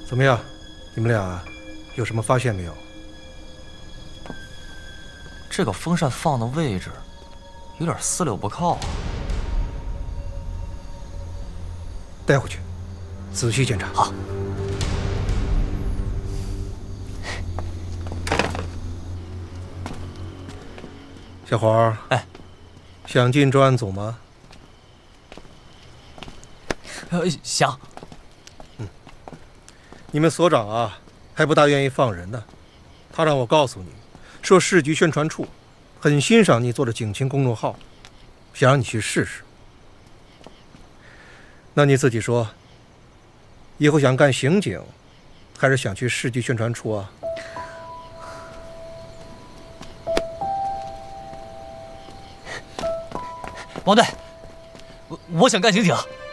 怎么样？你们俩有什么发现没有？ 这个风扇放的位置有点四六不靠啊。 带回去，仔细检查。 好。 小黄， 哎， 想进专案组吗？ 想。 你们所长啊，还不大愿意放人呢。他让我告诉你，说市局宣传处很欣赏你做的警情公众号，想让你去试试。那你自己说，以后想干刑警，还是想去市局宣传处啊？ 王队，我想干刑警。